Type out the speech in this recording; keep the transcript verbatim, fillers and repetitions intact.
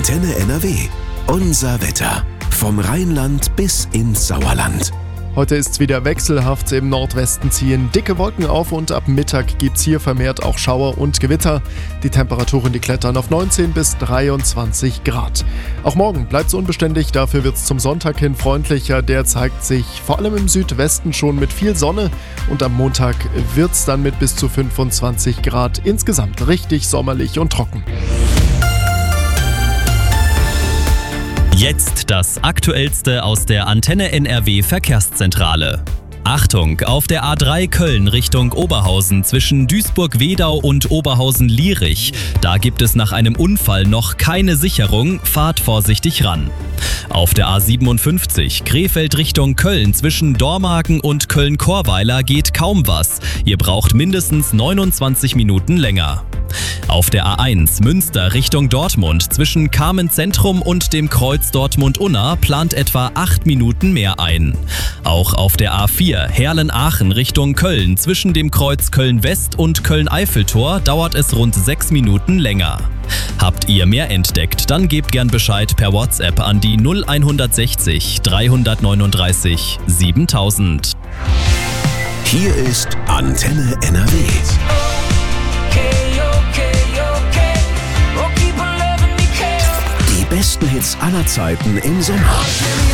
Antenne N R W. Unser Wetter. Vom Rheinland bis ins Sauerland. Heute ist es wieder wechselhaft. Im Nordwesten ziehen dicke Wolken auf und ab Mittag gibt es hier vermehrt auch Schauer und Gewitter. Die Temperaturen, die klettern auf neunzehn bis dreiundzwanzig Grad. Auch morgen bleibt es unbeständig, dafür wird es zum Sonntag hin freundlicher. Der zeigt sich vor allem im Südwesten schon mit viel Sonne und am Montag wird es dann mit bis zu fünfundzwanzig Grad insgesamt richtig sommerlich und trocken. Jetzt das Aktuellste aus der Antenne N R W Verkehrszentrale. Achtung, auf der A drei Köln Richtung Oberhausen zwischen Duisburg-Wedau und Oberhausen-Lierich. Da gibt es nach einem Unfall noch keine Sicherung, fahrt vorsichtig ran. Auf der A siebenundfünfzig Krefeld Richtung Köln zwischen Dormagen und Köln-Chorweiler geht kaum was. Ihr braucht mindestens neunundzwanzig Minuten länger. Auf der A eins Münster Richtung Dortmund zwischen Carmen-Zentrum und dem Kreuz Dortmund-Unna plant etwa acht Minuten mehr ein. Auch auf der A vier Herlen-Aachen Richtung Köln zwischen dem Kreuz Köln-West und Köln-Eiffeltor dauert es rund sechs Minuten länger. Habt ihr mehr entdeckt, dann gebt gern Bescheid per WhatsApp an die null hundertsechzig dreihundertneununddreißig siebentausend. Hier ist Antenne N R W. Die besten Hits aller Zeiten im Sommer.